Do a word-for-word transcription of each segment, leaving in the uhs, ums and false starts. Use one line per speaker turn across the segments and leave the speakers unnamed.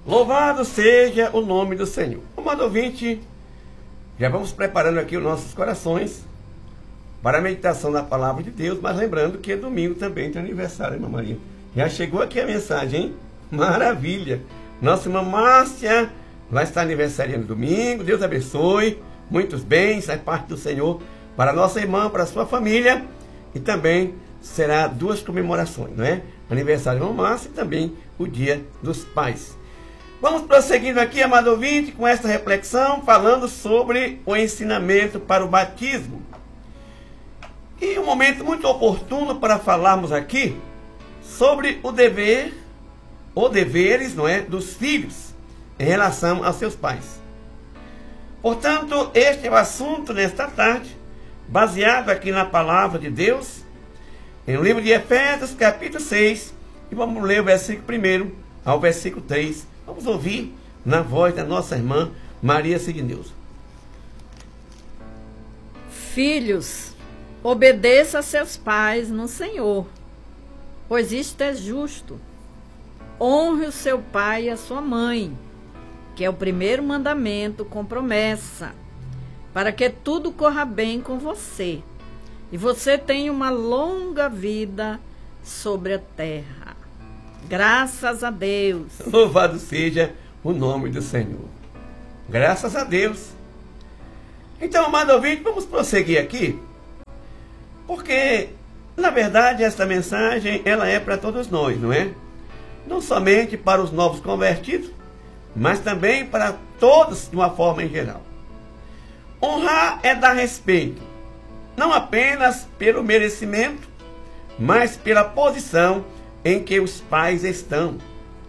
Louvado seja o nome do Senhor. Amado ouvinte, já vamos preparando aqui os nossos corações para a meditação da palavra de Deus, mas lembrando que domingo também tem aniversário, irmã Maria. Já chegou aqui a mensagem, hein? Maravilha! Nossa irmã Márcia vai estar aniversariando domingo. Deus abençoe, muitos bens, sai parte do Senhor para a nossa irmã, para a sua família, e também será duas comemorações, não é? Aniversário da irmã Márcia e também o Dia dos Pais. Vamos prosseguindo aqui, amado ouvinte, com esta reflexão, falando sobre o ensinamento para o batismo. E um momento muito oportuno para falarmos aqui sobre o dever, ou deveres, não é, dos filhos em relação aos seus pais. Portanto, este é o assunto nesta tarde, baseado aqui na palavra de Deus, em o livro de Efésios, capítulo seis, e vamos ler o versículo primeiro ao versículo três. Vamos ouvir na voz da nossa irmã Maria Signeuza.
Filhos, obedeça a seus pais no Senhor, pois isto é justo. Honre o seu pai e a sua mãe, que é o primeiro mandamento com promessa, para que tudo corra bem com você e você tenha uma longa vida sobre a terra. Graças a Deus.
Louvado seja o nome do Senhor. Graças a Deus. Então, amado ouvinte, vamos prosseguir aqui, porque, na verdade, esta mensagem, ela é para todos nós, não é? Não somente para os novos convertidos, mas também para todos de uma forma em geral. Honrar é dar respeito, não apenas pelo merecimento, mas pela posição em que os pais estão.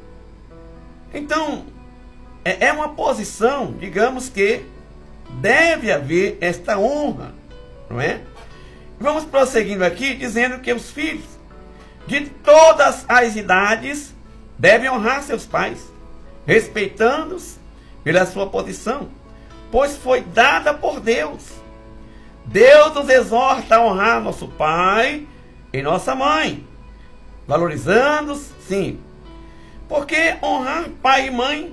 Então, é uma posição, digamos que deve haver esta honra, não é? Vamos prosseguindo aqui, dizendo que os filhos de todas as idades devem honrar seus pais, respeitando-os pela sua posição, pois foi dada por Deus. Deus nos exorta a honrar nosso pai e nossa mãe, valorizando-os, sim, porque honrar pai e mãe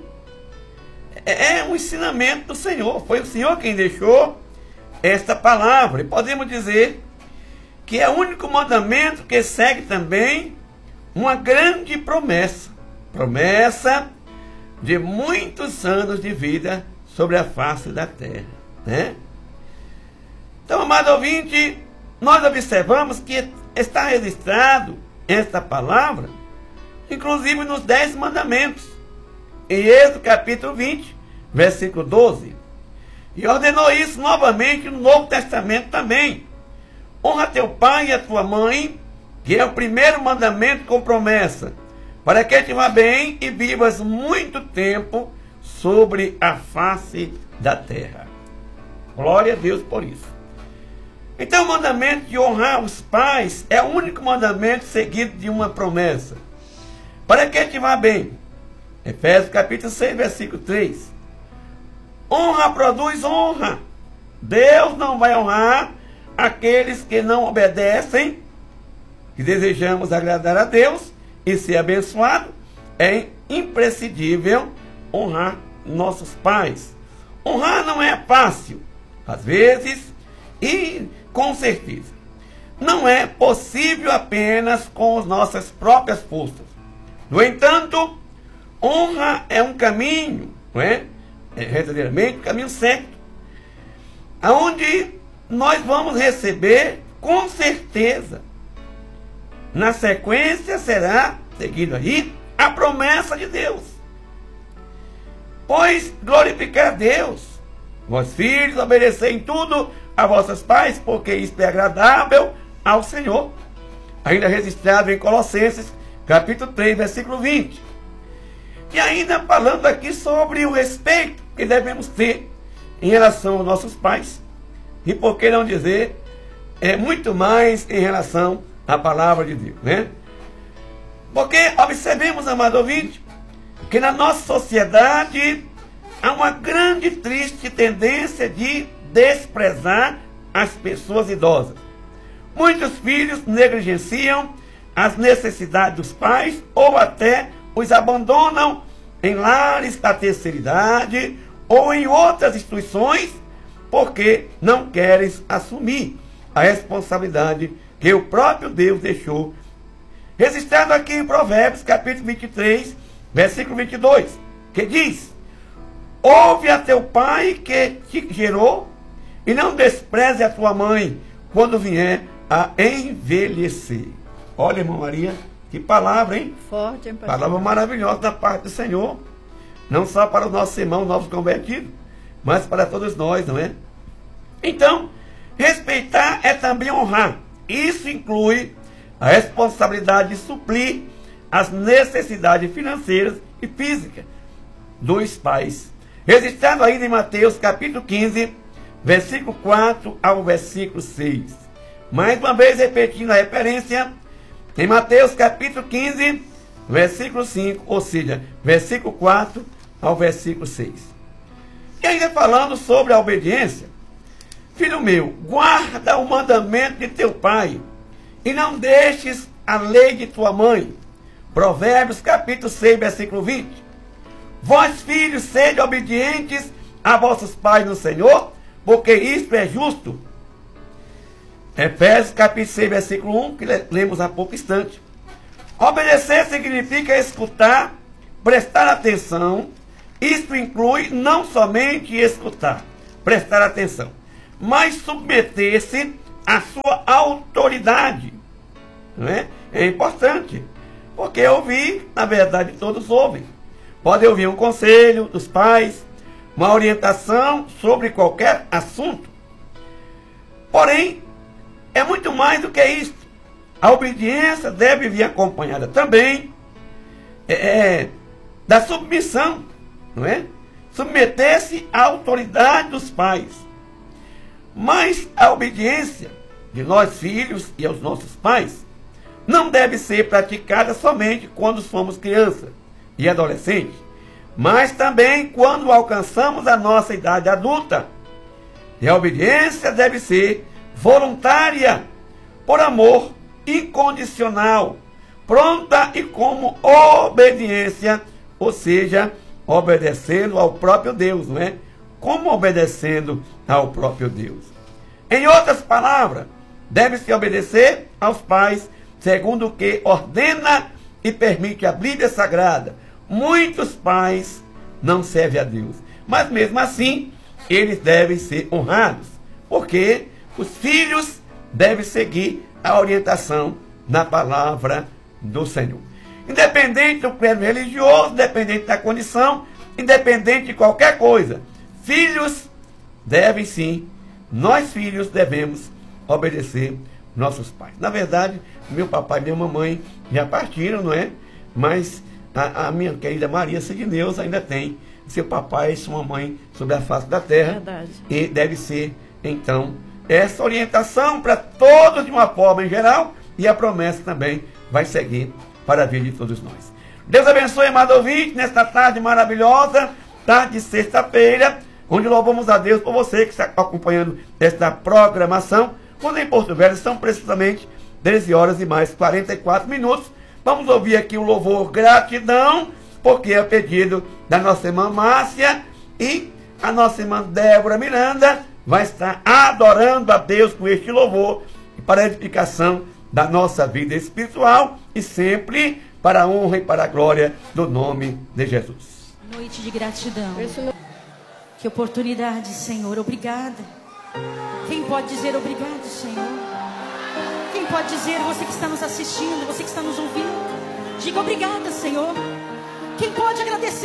é um ensinamento do Senhor. Foi o Senhor quem deixou esta palavra, e podemos dizer que é o único mandamento que segue também uma grande promessa, promessa de muitos anos de vida sobre a face da terra, né? Então, amado ouvinte, nós observamos que está registrado esta palavra, inclusive nos dez mandamentos, em Êxodo capítulo vinte, versículo doze, e ordenou isso novamente no Novo Testamento também. Honra teu pai e a tua mãe, que é o primeiro mandamento com promessa, para que te vá bem e vivas muito tempo sobre a face da terra. Glória a Deus por isso. Então o mandamento de honrar os pais é o único mandamento seguido de uma promessa, para que te vá bem. Efésios capítulo seis, versículo três. Honra produz honra. Deus não vai honrar aqueles que não obedecem, que desejamos agradar a Deus e ser abençoado. É imprescindível honrar nossos pais. Honrar não é fácil, às vezes, e com certeza não é possível apenas com as nossas próprias forças. No entanto, honra é um caminho, não é? É verdadeiramente um caminho certo, aonde nós vamos receber, com certeza, na sequência será, seguido aí, a promessa de Deus. Pois glorificar a Deus, vós filhos, obedecei em tudo a vossos pais, porque isto é agradável ao Senhor. Ainda registrado em Colossenses, capítulo três, versículo vinte. E ainda falando aqui sobre o respeito que devemos ter em relação aos nossos pais. E por que não dizer, é muito mais em relação à palavra de Deus, né? Porque observemos, amado ouvinte, que na nossa sociedade há uma grande e triste tendência de desprezar as pessoas idosas. Muitos filhos negligenciam as necessidades dos pais ou até os abandonam em lares da terceira idade ou em outras instituições, porque não queres assumir a responsabilidade que o próprio Deus deixou. Registrado aqui em Provérbios, capítulo vinte e três, versículo vinte e dois, que diz: ouve a teu pai que te gerou, e não despreze a tua mãe quando vier a envelhecer. Olha, irmã Maria, que palavra, hein?
Forte, hein, pastor?
Palavra maravilhosa da parte do Senhor. Não só para os nossos irmãos novos convertidos, mas para todos nós, não é? Então, respeitar é também honrar. Isso inclui a responsabilidade de suprir as necessidades financeiras e físicas dos pais. Registrado ainda em Mateus capítulo quinze, versículo quatro ao versículo seis. Mais uma vez repetindo a referência, em Mateus capítulo quinze, versículo cinco, ou seja, versículo quatro ao versículo seis. E ainda falando sobre a obediência: filho meu, guarda o mandamento de teu pai, e não deixes a lei de tua mãe. Provérbios capítulo seis, versículo vinte. Vós, filhos, sede obedientes a vossos pais no Senhor, porque isto é justo. Efésios capítulo seis, versículo um, que lemos há pouco instante. Obedecer significa escutar, prestar atenção. Isto inclui não somente escutar, prestar atenção, mas submeter-se à sua autoridade. Não é? É importante, porque ouvir, na verdade, todos ouvem. Pode ouvir um conselho dos pais, uma orientação sobre qualquer assunto. Porém, é muito mais do que isso. A obediência deve vir acompanhada também é, da submissão, não é? Submeter-se à autoridade dos pais. Mas a obediência de nós filhos e aos nossos pais não deve ser praticada somente quando somos crianças e adolescentes, mas também quando alcançamos a nossa idade adulta. E a obediência deve ser voluntária, por amor incondicional, pronta e como obediência, ou seja, obedecendo ao próprio Deus, não é? Como obedecendo ao próprio Deus. Em outras palavras, deve-se obedecer aos pais, segundo o que ordena e permite a Bíblia Sagrada. Muitos pais não servem a Deus, mas mesmo assim, eles devem ser honrados, porque os filhos devem seguir a orientação na palavra do Senhor. Independente do credo religioso, independente da condição, independente de qualquer coisa, filhos devem sim, nós filhos devemos obedecer nossos pais. Na verdade, meu papai e minha mamãe já partiram, não é? Mas a, a minha querida Maria Sidneus ainda tem seu papai e sua mamãe sobre a face da terra.
Verdade.
E deve ser, então, essa orientação para todos de uma forma em geral, e a promessa também vai seguir para a vida de todos nós. Deus abençoe, amado ouvinte, nesta tarde maravilhosa, tarde de sexta-feira, onde louvamos a Deus por você que está acompanhando esta programação, quando em Porto Velho são precisamente treze horas e mais quarenta e quatro minutos. Vamos ouvir aqui o louvor Gratidão, porque é pedido da nossa irmã Márcia, e a nossa irmã Débora Miranda vai estar adorando a Deus com este louvor, para a edificação da nossa vida espiritual e sempre para a honra e para a glória do nome de Jesus.
Noite de gratidão. Que oportunidade, Senhor. Obrigada. Quem pode dizer obrigado, Senhor? Quem pode dizer, você que está nos assistindo, você que está nos ouvindo, diga obrigada, Senhor. Quem pode agradecer?